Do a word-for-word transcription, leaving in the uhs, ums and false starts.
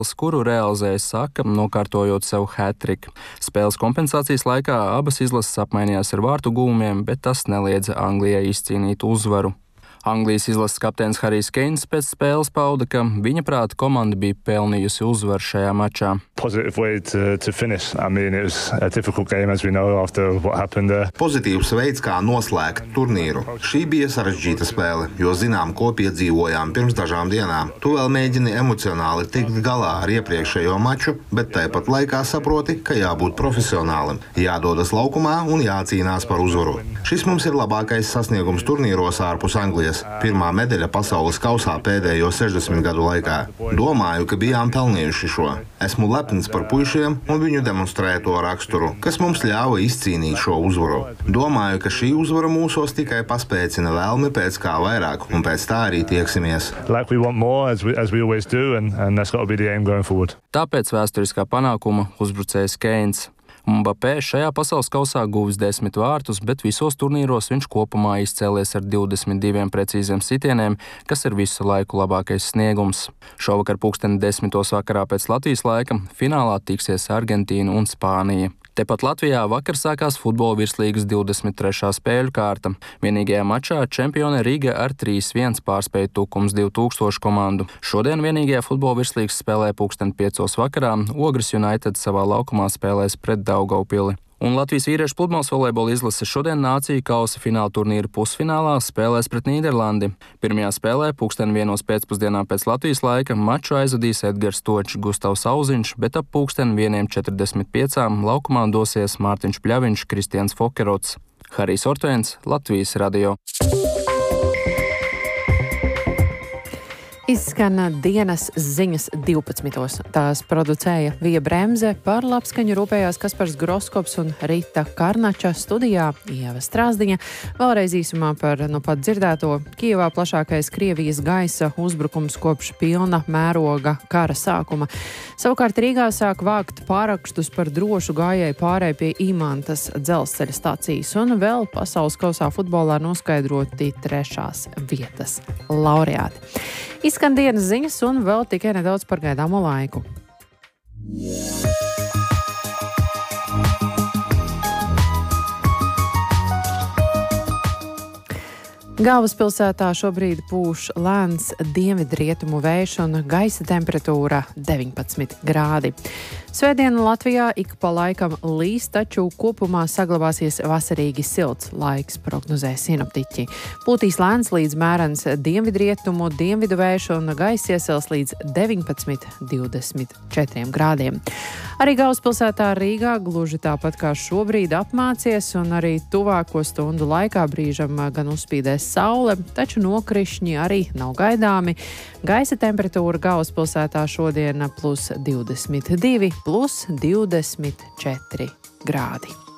kuru realizēja Saka, nokārtojot sev hat-triku. Spēles kompensācijas laikā abas izlases apmainījās ar vārtu gūmiem, bet tas neliedza Anglijai izcīnīt uzvaru. Anglijas izlases kapteinis Harijs Keins pēc spēles pauda, ka viņa prāta komanda bija pelnījusi uzvaru šajā mačā. Positive way to, to finish. I mean, it was a difficult game, as we know, after what happened there. Pozitīvs veids, kā noslēgt turnīru. Šī bija sarežģīta spēle, jo zinām, ko piedzīvojām pirms dažām dienām. Tu vēl mēģini emocionāli tikt galā ar iepriekšējo maču, bet tāpat laikā saproti, ka jābūt profesionālim, jādodas laukumā un jācīnās par uzvaru. Šis mums ir labākais sasniegums turnīros ārpus Anglijas. Pirmā medaļa pasaules kausā pēdējo sešdesmit gadu laikā. Domāju, ka bijām pelnījuši šo. Esmu lepns par puišiem un viņu demonstrēto raksturu, kas mums ļāva izcīnīt šo uzvaru. Domāju, ka šī uzvara mūsos tikai paspēcina vēlmi pēc kā vairāk, un pēc tā arī tieksimies. Like we want more, as we, as we always do, and, and that's got to be the aim going forward. Tāpēc vēsturiskā panākuma uzbrucējs Keins. Mbappé šajā pasaules kausā guvis desmit vārtus, bet visos turnīros viņš kopumā izcēlies ar divdesmit diviem precīziem sitieniem, kas ir visu laiku labākais sniegums. Šovakar pulksteni desmitos vakarā pēc Latvijas laika finālā tiksies Argentīna un Spānija. Tepat Latvijā vakar sākās futbola virslīgas divdesmit trešā spēļu kārta. Vienīgajā mačā čempione Riga ar trīs viens pārspēja Tukums divi tūkstoši komandu. Šodien vienīgajā futbola virslīgas spēlē pulksteni piecos vakarā Ogres United savā laukumā spēlēs pret Daugavpili. Un Latvijas vīriešu pludmales volejbola izlase šodien Nāciju kausa fināla turnīra pusfinālā spēlēs pret Nīderlandi. Pirmajā spēlē pulksteni vienos pēcpusdienā pēc Latvijas laika maču aizvadīs Edgars Točs, Gustavs Auziņš, bet ap pulksteni vieniem četrdesmit piecām laukumā dosies Mārtiņš Pļaviņš, Kristians Fokerots. Harijs Ortvēns, Latvijas radio. Izskan dienas ziņas divpadsmitos. Tās producēja Vija Bremze, par labskaņu rūpējās Kaspars Groskops un Rita Karnača, studijā Ieva Strāzdiņa. Vēlreiz īsumā par nu pat dzirdēto. Kijevā plašākais Krievijas gaisa uzbrukums kopš pilna mēroga kara sākuma. Savukārt Rīgā sāk vākt pārakstus par drošu gājēju pārēju pie Imantas dzelzceļa stācijas, un vēl pasaules kausā futbolā noskaidroti trešās vietas laureāti. Izskan dienas ziņas un vēl tikai nedaudz par gaidāmo laiku. Galvaspilsētā šobrīd pūš lēns dienvidrietumu vējš un gaisa temperatūra deviņpadsmit grādi. Svētdiena Latvijā ik pa laikam līs, taču kopumā saglabāsies vasarīgi silts laiks, prognozē sinoptiķi. Pūtīs lēns līdz mērens dienvidrietumu, dienvidu vējš un gaisa iesils līdz deviņpadsmit divdesmit četriem grādiem. Arī galvaspilsētā Rīgā gluži tāpat kā šobrīd apmācies, un arī tuvāko stundu laikā brīžam gan uzspīdēs saule, taču nokrišņi arī nav gaidāmi. Gaisa temperatūra galvaspilsētā šodien plus divdesmit divi, plus divdesmit četri grādi.